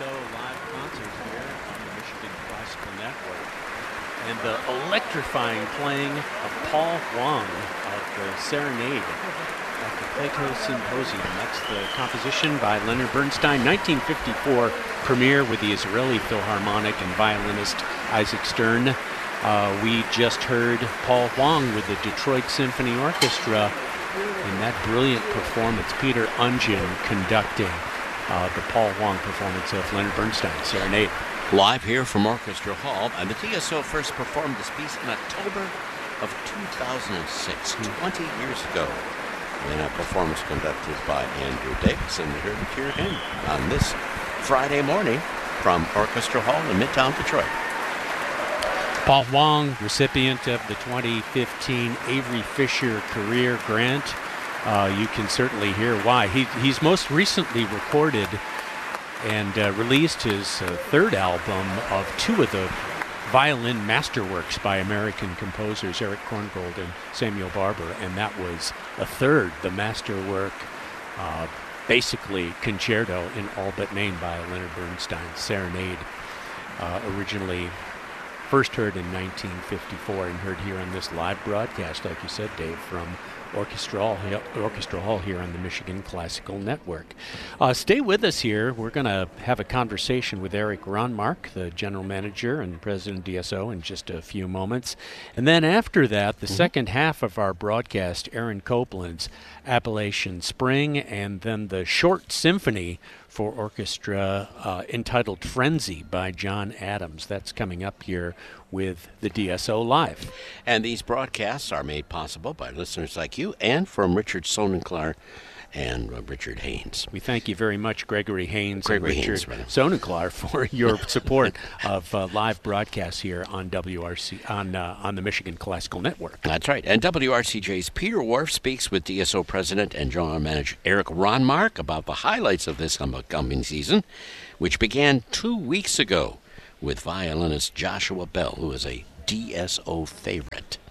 DSO live concert here on the Michigan Classical Network. And the electrifying playing of Paul Wong of the Serenade at the Plato Symposium. That's the composition by Leonard Bernstein, 1954 premiere with the Israeli Philharmonic and violinist Isaac Stern. We just heard Paul Wong with the Detroit Symphony Orchestra in that brilliant performance. Peter Ungen conducting the Paul Wong performance of Leonard Bernstein's Serenade. Live here from Orchestra Hall, and the DSO first performed this piece in October of 2006, 20 years ago, in a performance conducted by Andrew Davis, and we heard it here again on this Friday morning from Orchestra Hall in Midtown Detroit. Paul Wong, recipient of the 2015 Avery Fisher Career Grant. You can certainly hear why. He's most recently recorded and released his third album of two of the violin masterworks by American composers Eric Korngold and Samuel Barber, and that was a third, the masterwork, basically concerto in all but name by Leonard Bernstein, Serenade, originally first heard in 1954 and heard here on this live broadcast, like you said, Dave, from Orchestra Hall here on the Michigan Classical Network. Stay with us here. We're going to have a conversation with Eric Ronmark, the general manager and president of DSO, in just a few moments. And then after that, the second half of our broadcast, Aaron Copeland's Appalachian Spring, and then the short symphony for orchestra entitled Frenzy by John Adams. That's coming up here with the DSO Live. And these broadcasts are made possible by listeners like you and from Richard Sonenklar and Richard Haynes. We thank you very much, Gregory Haynes and Richard Sonenklar, for your support of live broadcasts here on WRC on the Michigan Classical Network. That's right. And WRCJ's Peter Wharf speaks with DSO President and General Manager Eric Ronmark about the highlights of this upcoming season, which began 2 weeks ago with violinist Joshua Bell, who is a DSO favorite.